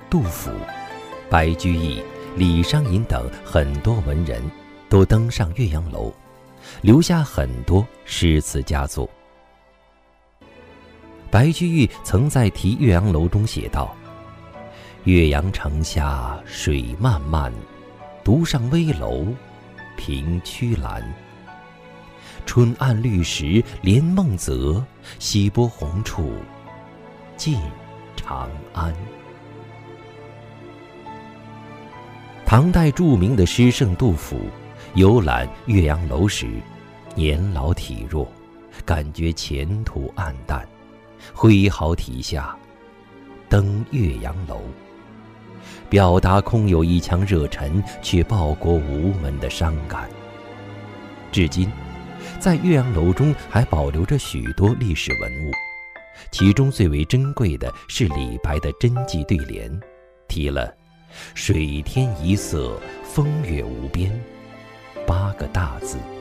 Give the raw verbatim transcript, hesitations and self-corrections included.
杜甫、白居易、李商隐等很多文人都登上岳阳楼，留下很多诗词佳作。白居易曾在题岳阳楼中写道：岳阳城下水漫漫，独上危楼凭曲栏。春暗绿时连梦泽，西波红处近长安。唐代著名的诗圣杜甫游览岳阳楼时，年老体弱，感觉前途黯淡，挥毫题下登岳阳楼，表达空有一腔热忱却报国无门的伤感。至今在岳阳楼中还保留着许多历史文物，其中最为珍贵的是李白的真迹对联，题了水天一色，风月无边八个大字。